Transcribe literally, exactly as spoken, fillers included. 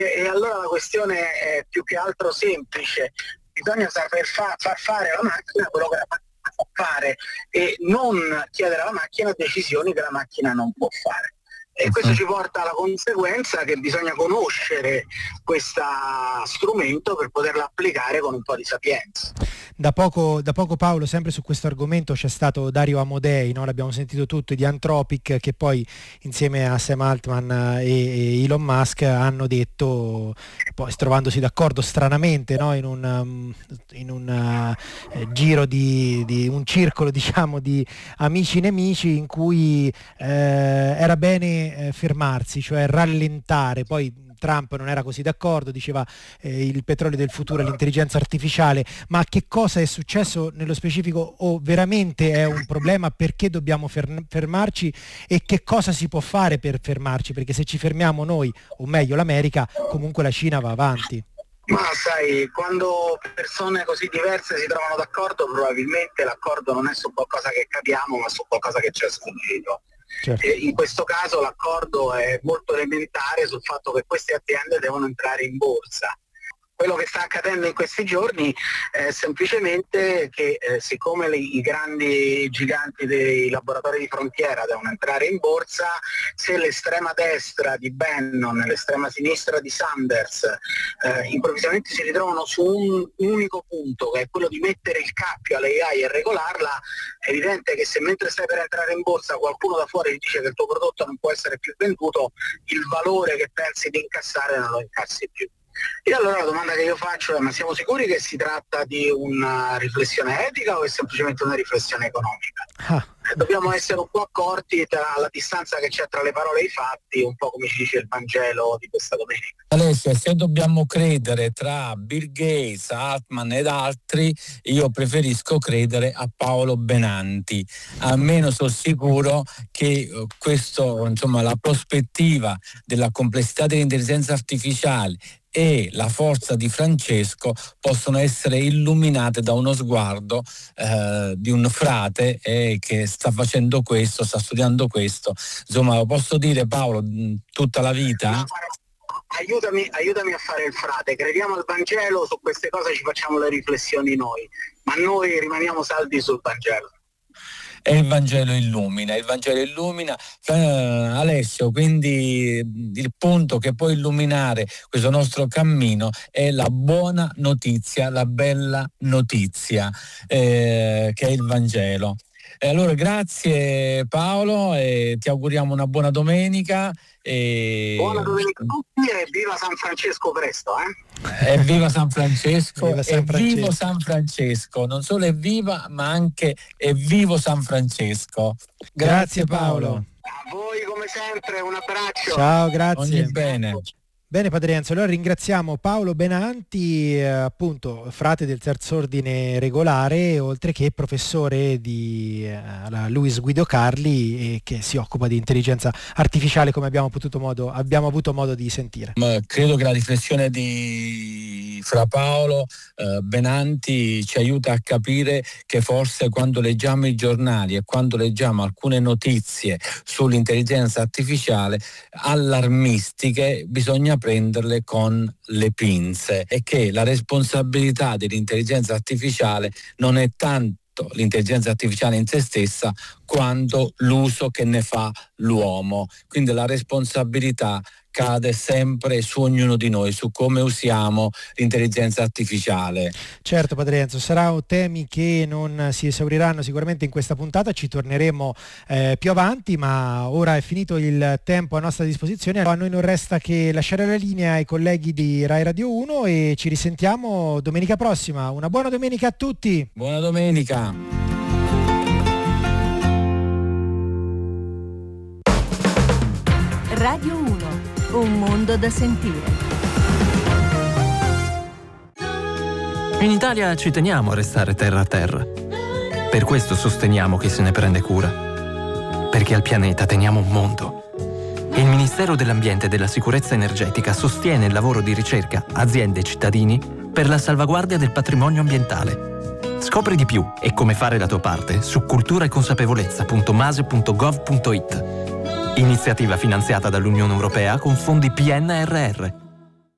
E allora la questione è più che altro semplice: bisogna saper fa- far fare alla macchina quello che la macchina può fare e non chiedere alla macchina decisioni che la macchina non può fare. E questo ci porta alla conseguenza che bisogna conoscere questo strumento per poterlo applicare con un po' di sapienza. Da poco, da poco Paolo, sempre su questo argomento c'è stato Dario Amodei, no? L'abbiamo sentito tutto, di Anthropic, che poi insieme a Sam Altman e, e Elon Musk hanno detto, poi trovandosi d'accordo stranamente, no? in un, um, in un uh, giro di, di un circolo, diciamo, di amici nemici, in cui eh, era bene eh, fermarsi, cioè rallentare. Poi Trump non era così d'accordo, diceva eh, il petrolio del futuro è l'intelligenza artificiale, ma che cosa è successo nello specifico, o veramente è un problema, perché dobbiamo fer- fermarci e che cosa si può fare per fermarci, perché se ci fermiamo noi, o meglio l'America, comunque la Cina va avanti. Ma sai, quando persone così diverse si trovano d'accordo, probabilmente l'accordo non è su qualcosa che capiamo, ma su qualcosa che ci è sfuggito. Certo. E in questo caso l'accordo è molto elementare sul fatto che queste aziende devono entrare in borsa. Quello che sta accadendo in questi giorni è semplicemente che eh, siccome le, i grandi giganti dei laboratori di frontiera devono entrare in borsa, se l'estrema destra di Bannon e l'estrema sinistra di Sanders eh, improvvisamente si ritrovano su un unico punto, che è quello di mettere il cappio all'A I e regolarla, è evidente che se mentre stai per entrare in borsa qualcuno da fuori ti dice che il tuo prodotto non può essere più venduto, il valore che pensi di incassare non lo incassi più. E allora la domanda che io faccio è: ma siamo sicuri che si tratta di una riflessione etica o è semplicemente una riflessione economica? Ah. Dobbiamo essere un po' accorti tra la distanza che c'è tra le parole e i fatti, un po' come ci dice il Vangelo di questa domenica. Alessia, se dobbiamo credere tra Bill Gates, Altman ed altri, io preferisco credere a Paolo Benanti. Almeno sono sicuro che questo, insomma, la prospettiva della complessità dell'intelligenza artificiale e la forza di Francesco possono essere illuminate da uno sguardo eh, di un frate eh, che sta facendo questo, sta studiando questo. Insomma, lo posso dire, Paolo, tutta la vita? Aiutami, aiutami a fare il frate, crediamo al Vangelo, su queste cose ci facciamo le riflessioni noi, ma noi rimaniamo saldi sul Vangelo. E il Vangelo illumina, il Vangelo illumina. Uh, Alessio, quindi il punto che può illuminare questo nostro cammino è la buona notizia, la bella notizia, eh, che è il Vangelo. E allora grazie Paolo, e ti auguriamo una buona domenica. E... Buona domenica a tutti e viva San Francesco presto, eh? Evviva San Francesco, Viva San Francesco. Evvivo San Francesco, non solo evviva ma anche evvivo San Francesco. Grazie, grazie Paolo. A voi come sempre un abbraccio. Ciao, grazie. Ogni bene. Bene Padre Enzo, allora ringraziamo Paolo Benanti, eh, appunto frate del terzo ordine regolare, oltre che professore di eh, alla Luis Guido Carli, e che si occupa di intelligenza artificiale, come abbiamo potuto modo, abbiamo avuto modo di sentire. Ma credo che la riflessione di Fra Paolo eh, Benanti ci aiuta a capire che forse quando leggiamo i giornali e quando leggiamo alcune notizie sull'intelligenza artificiale allarmistiche, bisogna prenderle con le pinze, e che la responsabilità dell'intelligenza artificiale non è tanto l'intelligenza artificiale in se stessa quanto l'uso che ne fa l'uomo. Quindi la responsabilità cade sempre su ognuno di noi, su come usiamo l'intelligenza artificiale. Certo Padre Enzo, saranno temi che non si esauriranno sicuramente in questa puntata, ci torneremo eh, più avanti, ma ora è finito il tempo a nostra disposizione. A noi non resta che lasciare la linea ai colleghi di Rai Radio uno e ci risentiamo domenica prossima. Una buona domenica a tutti. Buona domenica. Radio uno, un mondo da sentire. In Italia ci teniamo a restare terra a terra. Per questo sosteniamo chi se ne prende cura. Perché al pianeta teniamo un mondo. Il Ministero dell'Ambiente e della Sicurezza Energetica sostiene il lavoro di ricerca, aziende e cittadini per la salvaguardia del patrimonio ambientale. Scopri di più e come fare la tua parte su cultura e consapevolezza punto mase punto gov punto it. Iniziativa finanziata dall'Unione Europea con fondi P N R R.